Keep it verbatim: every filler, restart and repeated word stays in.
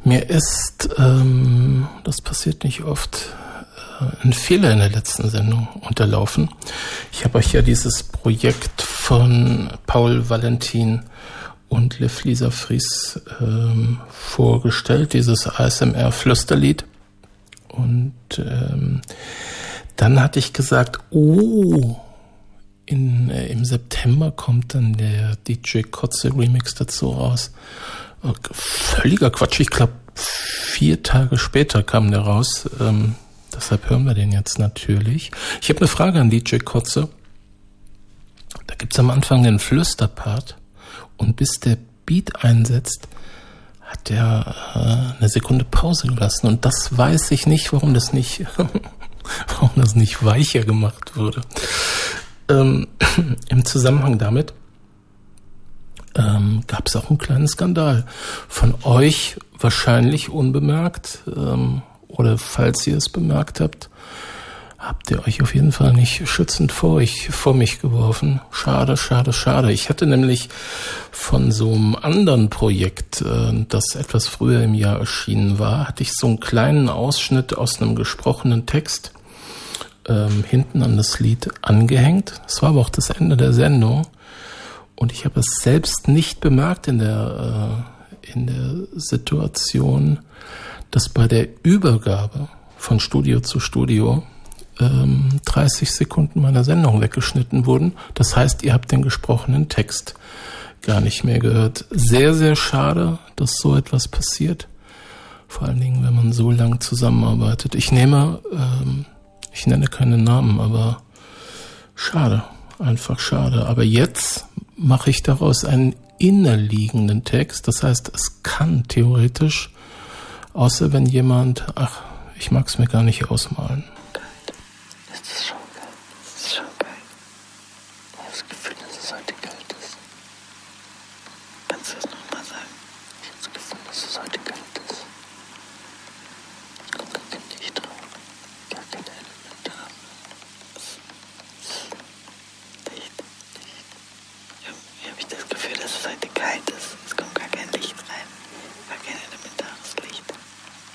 Mir ist, ähm, das passiert nicht oft, äh, ein Fehler in der letzten Sendung unterlaufen. Ich habe euch ja dieses Projekt von Paul Valentin und Liv Lisa Fries ähm, vorgestellt, dieses A S M R-Flüsterlied. Und ähm, dann hatte ich gesagt, oh, in, äh, im September kommt dann der D J Kotze Remix dazu raus. Völliger Quatsch, ich glaube vier Tage später kam der raus, ähm, deshalb hören wir den jetzt natürlich. Ich habe eine Frage an D J Kotze. Da gibt's am Anfang den Flüsterpart und bis der Beat einsetzt, hat er äh, eine Sekunde Pause gelassen und das weiß ich nicht, warum das nicht, warum das nicht weicher gemacht wurde. Ähm, im Zusammenhang damit ähm, gab es auch einen kleinen Skandal. Von euch wahrscheinlich unbemerkt, ähm, oder falls ihr es bemerkt habt, habt ihr euch auf jeden Fall nicht schützend vor euch, vor mich geworfen. Schade, schade, schade. Ich hatte nämlich von so einem anderen Projekt, äh, das etwas früher im Jahr erschienen war, hatte ich so einen kleinen Ausschnitt aus einem gesprochenen Text ähm, hinten an das Lied angehängt. Das war aber auch das Ende der Sendung. Und ich habe es selbst nicht bemerkt in der, äh, in der Situation, dass bei der Übergabe von Studio zu Studio ähm, dreißig Sekunden meiner Sendung weggeschnitten wurden. Das heißt, ihr habt den gesprochenen Text gar nicht mehr gehört. Sehr, sehr schade, dass so etwas passiert. Vor allen Dingen, wenn man so lang zusammenarbeitet. Ich nehme, ähm, ich nenne keine Namen, aber schade. Einfach schade. Aber jetzt mache ich daraus einen innerliegenden Text. Das heißt, es kann theoretisch, außer wenn jemand, ach, ich mag es mir gar nicht ausmalen. Das ist schon geil. Das ist schon geil. Ich habe das Gefühl, dass es heute kalt ist. Kannst du das nochmal sagen? Ich habe das Gefühl, dass es heute kalt ist. Ich komme gar kein Licht drauf. Gar keine Elementare. Licht, Licht. Irgendwie habe ich das Gefühl, dass es heute kalt